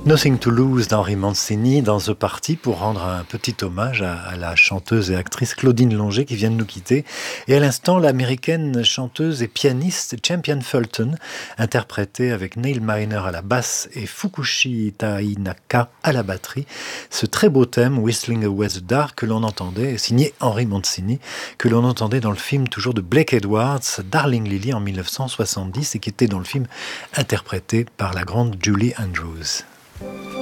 Nothing to Lose d'Henry Mancini dans The Party pour rendre un petit hommage à la chanteuse et actrice Claudine Longet qui vient de nous quitter. Et à l'instant, l'américaine chanteuse et pianiste Champion Fulton, interprétée avec Neil Miner à la basse et Fukushi Tainaka à la batterie, ce très beau thème Whistling Away the Dark que l'on entendait, signé Henry Mancini, que l'on entendait dans le film toujours de Blake Edwards, Darling Lily en 1970 et qui était dans le film interprété par la grande Julie Andrews.